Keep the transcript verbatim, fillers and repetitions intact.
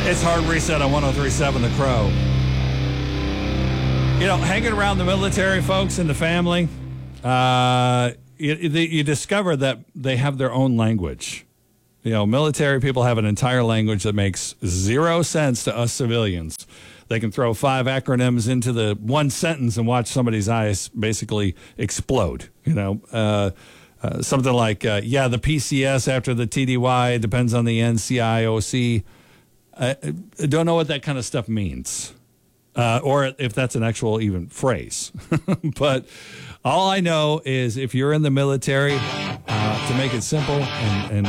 It's Hard Reset on one oh three point seven The Crow. You know, hanging around the military folks and the family, uh, you, you discover that they have their own language. You know, military people have an entire language that makes zero sense to us civilians. They can throw five acronyms into the one sentence and watch somebody's eyes basically explode. You know, uh, uh, something like, uh, yeah, the P C S after the T D Y depends on the N C I O C. I, I don't know what that kind of stuff means, uh, or if that's an actual even phrase. But all I know is if you're in the military, uh, to make it simple and, and